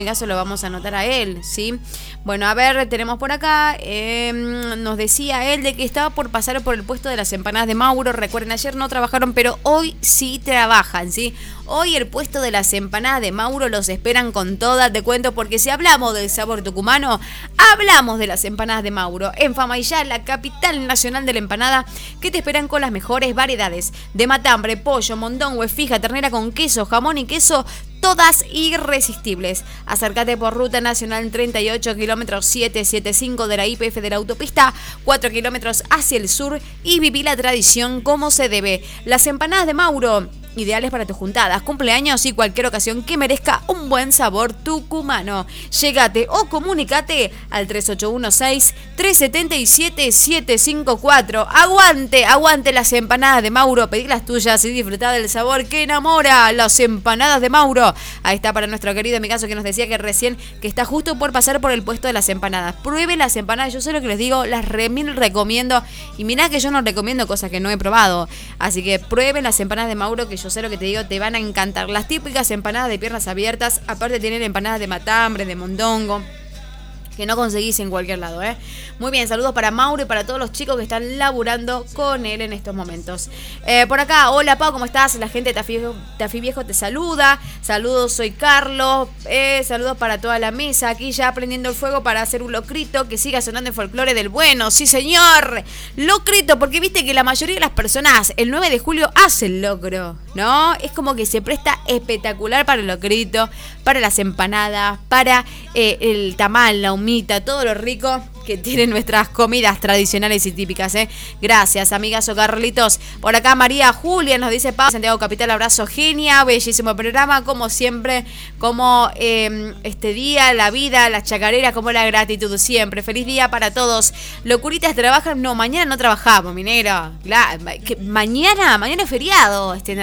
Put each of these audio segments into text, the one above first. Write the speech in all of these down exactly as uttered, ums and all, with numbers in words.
En caso lo vamos a anotar a él, ¿sí? Bueno, a ver, tenemos por acá, eh, nos decía él de que estaba por pasar por el puesto de las empanadas de Mauro. Recuerden, ayer no trabajaron, pero hoy sí trabajan, ¿sí? Hoy el puesto de las empanadas de Mauro los esperan con toda, te cuento, porque si hablamos del sabor tucumano, hablamos de las empanadas de Mauro. En Famaillá, la capital nacional de la empanada, que te esperan con las mejores variedades de matambre, pollo, mondongo, fija, ternera con queso, jamón y queso, todas irresistibles. Acércate por Ruta Nacional treinta y ocho, kilómetros setecientos setenta y cinco de la Y P F de la autopista, cuatro kilómetros hacia el sur, y viví la tradición como se debe. Las empanadas de Mauro, ideales para tus juntadas, cumpleaños y cualquier ocasión que merezca un buen sabor tucumano. Llegate o comunicate al tres ocho uno seis, tres siete siete, siete cinco cuatro. Aguante, aguante las empanadas de Mauro. Pedí las tuyas y disfrutá del sabor que enamora. Las empanadas de Mauro. Ahí está para nuestro querido amigazo que nos decía que recién que está justo por pasar por el puesto de las empanadas. Prueben las empanadas, yo sé lo que les digo, las remil recomiendo. Y mirá que yo no recomiendo cosas que no he probado. Así que prueben las empanadas de Mauro, que yo sé lo que te digo, te van a encantar. Las típicas empanadas de piernas abiertas, aparte tienen empanadas de matambre, de mondongo, que no conseguís en cualquier lado, ¿eh? Muy bien, saludos para Mauro y para todos los chicos que están laburando con él en estos momentos. Eh, por acá, hola Pau, ¿cómo estás? La gente de Tafí, Tafí Viejo te saluda. Saludos, soy Carlos. Eh, saludos para toda la mesa. Aquí ya prendiendo el fuego para hacer un locrito que siga sonando el folclore del bueno. Sí, señor. Locrito, porque viste que la mayoría de las personas el nueve de julio hacen locro, ¿no? Es como que se presta espectacular para el locrito, para las empanadas, para eh, el tamal, la humita, todo lo rico que tienen nuestras comidas tradicionales y típicas, ¿eh? Gracias, amigas o Carlitos. Por acá María Julia nos dice: Pau, Santiago Capital, abrazo, genia, bellísimo programa, como siempre, como eh, este día, la vida, las chacareras, como la gratitud siempre. Feliz día para todos. Locuritas, ¿trabajan? No, mañana no trabajamos, mi negro. La, que, mañana, mañana es feriado, este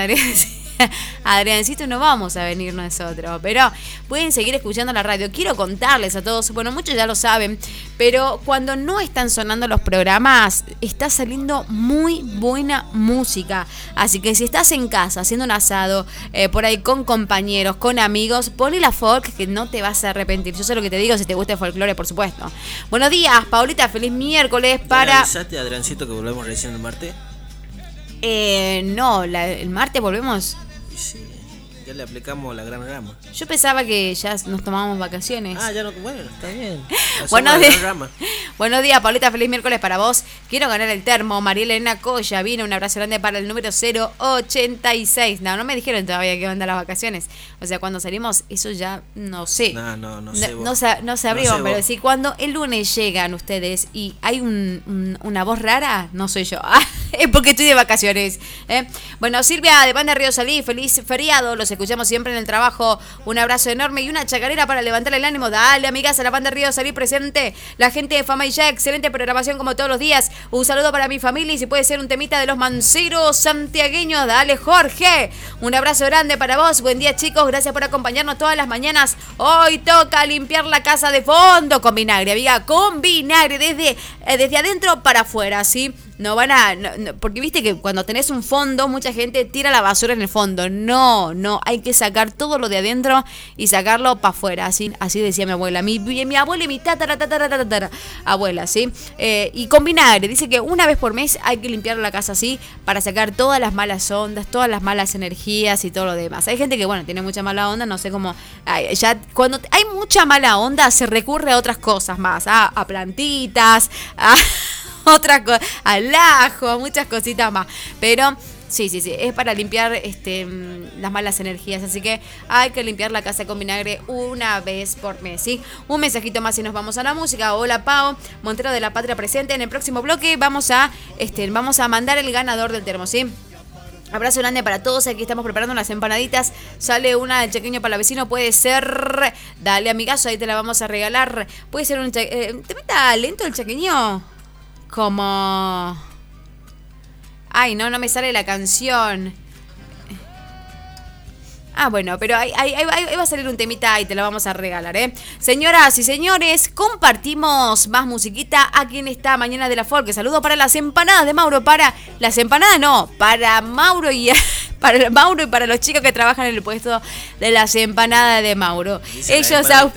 Adriancito, no vamos a venir nosotros, pero pueden seguir escuchando la radio. Quiero contarles a todos, bueno, muchos ya lo saben, pero cuando no están sonando los programas, está saliendo muy buena música. Así que si estás en casa haciendo un asado, eh, por ahí con compañeros, con amigos, ponle la folk, que no te vas a arrepentir. Yo sé lo que te digo, si te gusta el folclore, por supuesto. Buenos días, Paulita, feliz miércoles para... ¿Ya avisaste, Adriancito, que volvemos recién el martes? Eh, no, la, el martes volvemos... Sí, ya le aplicamos la gran rama. Yo pensaba que ya nos tomábamos vacaciones. Ah, ya no, bueno, está bien. Buenos días. Buenos días, Paulita, feliz miércoles para vos. Quiero ganar el termo. María Elena Coya vino, un abrazo grande para el número cero ochenta y seis. No, no me dijeron todavía que van a dar las vacaciones. O sea, cuando salimos, eso ya no sé. No, no, no sé. No, no, sa- no sabríamos, no sé pero sí, cuando el lunes llegan ustedes y hay un, un, una voz rara, no soy yo. Es porque estoy de vacaciones, ¿eh? Bueno, Silvia de Banda Río Salí, feliz feriado. Los escuchamos siempre en el trabajo. Un abrazo enorme y una chacarera para levantar el ánimo. Dale, amigas, a la Banda Río Salí presente. La gente de Famaillá, excelente programación como todos los días. Un saludo para mi familia y si puede ser un temita de los manceros santiagueños. Dale, Jorge. Un abrazo grande para vos. Buen día, chicos. Gracias por acompañarnos todas las mañanas. Hoy toca limpiar la casa de fondo con vinagre, amiga. Con vinagre, desde, eh, desde adentro para afuera, ¿sí? No van a... No, no, porque viste que cuando tenés un fondo, mucha gente tira la basura en el fondo. No, no, hay que sacar todo lo de adentro y sacarlo para afuera. Así, así decía mi abuela. Mi, mi, mi abuela y mi tatara, tatara, tatara, abuela, ¿sí? Eh, y con vinagre. Dice que una vez por mes hay que limpiar la casa así para sacar todas las malas ondas, todas las malas energías y todo lo demás. Hay gente que, bueno, tiene mucha mala onda, no sé cómo... Ay, ya cuando hay mucha mala onda se recurre a otras cosas más. A, a plantitas, a... otra cosa, al ajo, muchas cositas más. Pero sí, sí, sí, es para limpiar este, las malas energías. Así que hay que limpiar la casa con vinagre una vez por mes, ¿sí? Un mensajito más y nos vamos a la música. Hola, Pau, Montero de la Patria presente. En el próximo bloque vamos a, este, vamos a mandar el ganador del termo, ¿sí? Abrazo grande para todos, aquí estamos preparando unas empanaditas. Sale una del chaqueño para la vecino, puede ser... Dale, amigazo, ahí te la vamos a regalar. Puede ser un... Cha... Eh, ¿Te meta lento el chaqueño? Como... Ay, no, no me sale la canción. Ah, bueno, pero ahí, ahí, ahí, ahí va a salir un temita y te lo vamos a regalar, ¿eh? Señoras y señores, compartimos más musiquita aquí en esta mañana de la folk. Saludos para las empanadas de Mauro, para... Las empanadas no, para Mauro y... para Mauro y para los chicos que trabajan en el puesto de las empanadas de Mauro. Dice Ellos la empanada